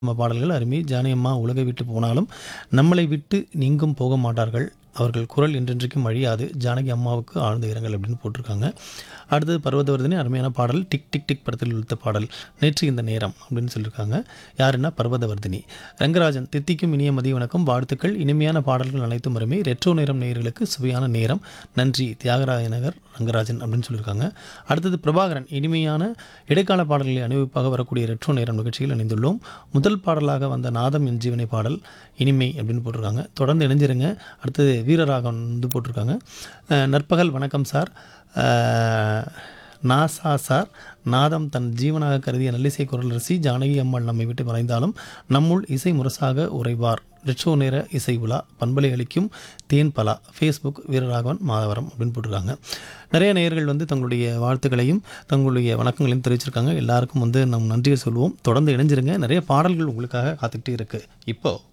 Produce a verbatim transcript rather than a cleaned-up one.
நம்ம பாடல்கள் அருமை. ஜானகி அம்மா உலகை விட்டு போனாலும் நம்மளை விட்டு நீங்கும் போக மாட்டார்கள். அவர்கள் குரல் என்றென்றைக்கும் அழியாது. ஜானகி அம்மாவுக்கு ஆழ்ந்த இரங்கல் அப்படின்னு போட்டிருக்காங்க. அடுத்தது பர்வதவர்தினி அருமையான பாடல். டிக் டிக் டிக் படத்தில் உள்ள பாடல். நேற்று இந்த நேரம் அப்படின்னு சொல்லியிருக்காங்க. யாருன்னா பர்வதவர்தினி. ரங்கராஜன் தித்திக்கும் இனிய மதிய வணக்கம், வாழ்த்துக்கள். இனிமையான பாடல்கள் அனைத்தும் அருமை. ரெட்ரோ நேரம் நேயர்களுக்கு சுவையான நேரம். நன்றி தியாகராய நகர் ரங்கராஜன் அப்படின்னு சொல்லியிருக்காங்க. அடுத்தது பிரபாகரன். இனிமையான இடைக்கால பாடல்களை அணிவிப்பாக வரக்கூடிய ரெட்ரோ நேரம் நிகழ்ச்சியில் இணைந்துள்ளோம். முதல் பாடலாக வந்த நாதம் என் ஜீவனை பாடல் இனிமை அப்படின்னு போட்டிருக்காங்க. தொடர்ந்து இணைஞ்சிருங்க. அடுத்தது வீரராகவன் வந்து போட்டிருக்காங்க. அஹ், நற்பகல் வணக்கம் சார். அஹ், நாசா சார், நாதம் தன் ஜீவனாக கருதிய நல்லிசை குரல் ரசி ஜானகி அம்மாள் நம்மை விட்டு மறைந்தாலும் நம்முள் இசை முரசாக உறைவார். ரெட்ரோ நேர இசை உலா பண்பலை அளிக்கும் தேன் பலா. ஃபேஸ்புக் வீரராகவன் மாதவரம் அப்படின்னு போட்டிருக்காங்க. நிறைய நேயர்கள் வந்து தங்களுடைய வாழ்த்துக்களையும் தங்களுடைய வணக்கங்களையும் தெரிவிச்சிருக்காங்க. எல்லாருக்கும் வந்து நம் நன்றியை சொல்லுவோம். தொடர்ந்து இணைஞ்சிருங்க. நிறைய பாடல்கள் உங்களுக்காக காத்துக்கிட்டு இருக்கு. இப்போ